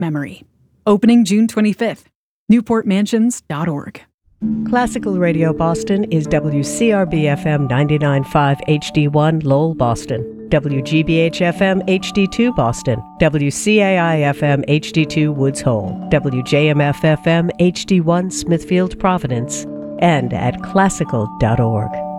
memory. Opening June 25th. NewportMansions.org. Classical Radio Boston is WCRB-FM 99.5 HD1 Lowell, Boston, WGBH-FM HD2 Boston, WCAI-FM HD2 Woods Hole, WJMF-FM HD1 Smithfield, Providence, and at classical.org.